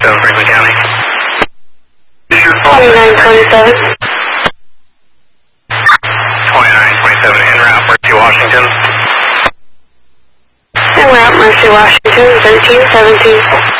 Franklin County. 2927. 2927 en route, Mercy, Washington. En route, Mercy, Washington, 1317.